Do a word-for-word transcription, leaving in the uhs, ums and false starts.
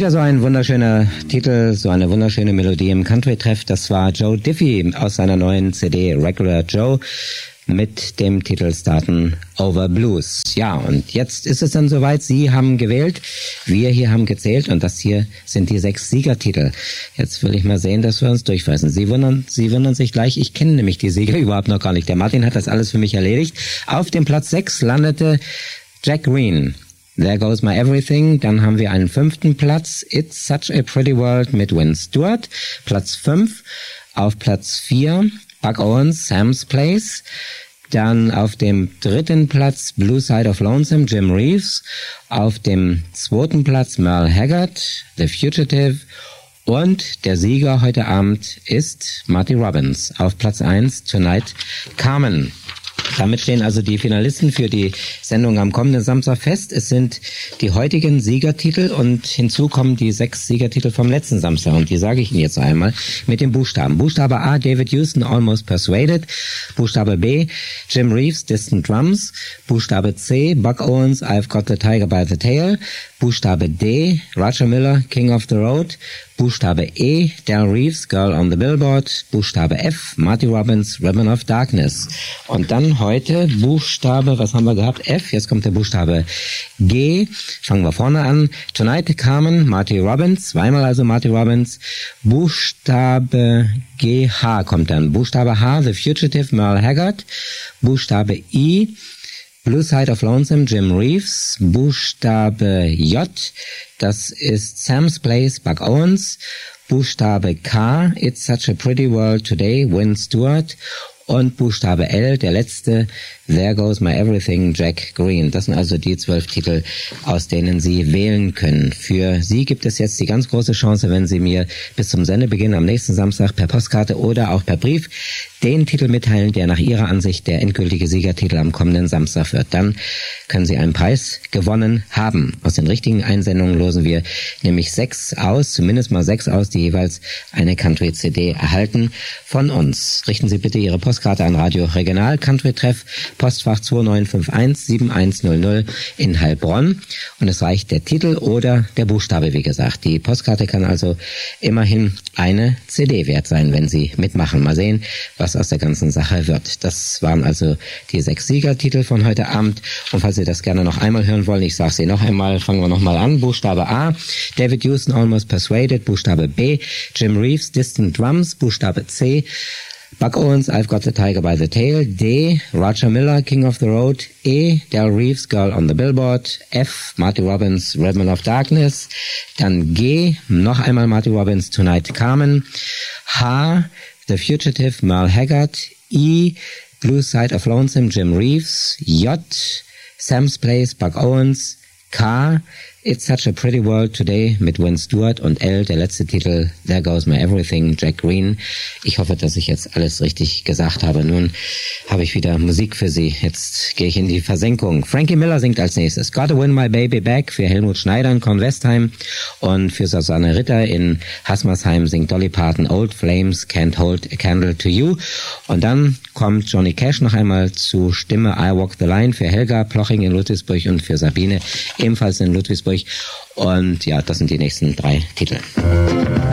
Wieder so ein wunderschöner Titel, so eine wunderschöne Melodie im Country-Treff. Das war Joe Diffie aus seiner neuen C D Regular Joe mit dem Titel Startin' Over Blues. Ja, und jetzt ist es dann soweit. Sie haben gewählt, wir hier haben gezählt und das hier sind die sechs Siegertitel. Jetzt will ich mal sehen, dass wir uns durchfassen. Sie wundern, Sie wundern sich gleich, ich kenne nämlich die Sieger überhaupt noch gar nicht. Der Martin hat das alles für mich erledigt. Auf dem Platz sechs landete Jack Green. There Goes My Everything. Dann haben wir einen fünften Platz. It's Such a Pretty World mit Win Stewart. Platz fünf. Auf Platz vier. Buck Owens, Sam's Place. Dann auf dem dritten Platz Blue Side of Lonesome, Jim Reeves. Auf dem zweiten Platz Merle Haggard, The Fugitive. Und der Sieger heute Abend ist Marty Robbins. Auf Platz eins Tonight Carmen. Damit stehen also die Finalisten für die Sendung am kommenden Samstag fest. Es sind die heutigen Siegertitel und hinzu kommen die sechs Siegertitel vom letzten Samstag. Und die sage ich Ihnen jetzt einmal mit den Buchstaben. Buchstabe A, David Houston, Almost Persuaded. Buchstabe B, Jim Reeves, Distant Drums. Buchstabe C, Buck Owens, I've Got the Tiger by the Tail. Buchstabe D, Roger Miller, King of the Road. Buchstabe E, Del Reeves, Girl on the Billboard. Buchstabe F, Marty Robbins, Ribbon of Darkness. Und dann heute Buchstabe, was haben wir gehabt? F, jetzt kommt der Buchstabe G. Fangen wir vorne an. Tonight Carmen, Marty Robbins, zweimal also Marty Robbins. Buchstabe G, H kommt dann. Buchstabe H, The Fugitive, Merle Haggard. Buchstabe I, Blue Side of Lonesome, Jim Reeves. Buchstabe J, das ist Sam's Place, Buck Owens. Buchstabe K, It's Such a Pretty World Today, Win Stewart. Und Buchstabe L, der letzte, There Goes My Everything, Jack Green. Das sind also die zwölf Titel, aus denen Sie wählen können. Für Sie gibt es jetzt die ganz große Chance, wenn Sie mir bis zum Sendebeginn am nächsten Samstag per Postkarte oder auch per Brief den Titel mitteilen, der nach Ihrer Ansicht der endgültige Siegertitel am kommenden Samstag wird. Dann können Sie einen Preis gewonnen haben. Aus den richtigen Einsendungen losen wir nämlich sechs aus, zumindest mal sechs aus, die jeweils eine Country-C D erhalten von uns. Richten Sie bitte Ihre Postkarte an Radio Regional Country Treff, Postfach zwei neun fünf eins sieben eins null null in Heilbronn. Und es reicht der Titel oder der Buchstabe, wie gesagt. Die Postkarte kann also immerhin eine C D wert sein, wenn Sie mitmachen. Mal sehen, was aus der ganzen Sache wird. Das waren also die sechs Siegertitel von heute Abend. Und falls Sie das gerne noch einmal hören wollen, ich sage sie noch einmal, fangen wir nochmal an. Buchstabe A, David Houston, Almost Persuaded. Buchstabe B, Jim Reeves, Distant Drums. Buchstabe C, Buck Owens, I've Got the Tiger by the Tail. D, Roger Miller, King of the Road. E, Del Reeves, Girl on the Billboard. F, Marty Robbins, Ribbon of Darkness. Dann G, noch einmal Marty Robbins, Tonight Carmen. H, The Fugitive, Merle Haggard. I, Blue Side of Lonesome, Jim Reeves. J, Sam's Place, Buck Owens. K, It's Such a Pretty World Today mit Win Stewart. Und L, der letzte Titel, There Goes My Everything, Jack Green. Ich hoffe, dass ich jetzt alles richtig gesagt habe. Nun habe ich wieder Musik für Sie. Jetzt gehe ich in die Versenkung. Frankie Miller singt als nächstes Gotta Win My Baby Back für Helmut Schneider in Kornwestheim. Und für Susanne Ritter in Hasmersheim singt Dolly Parton Old Flames, Can't Hold a Candle to You. Und dann kommt Johnny Cash noch einmal zu Stimme I Walk the Line für Helga Ploching in Ludwigsburg und für Sabine ebenfalls in Ludwigsburg. Und ja, das sind die nächsten drei Titel.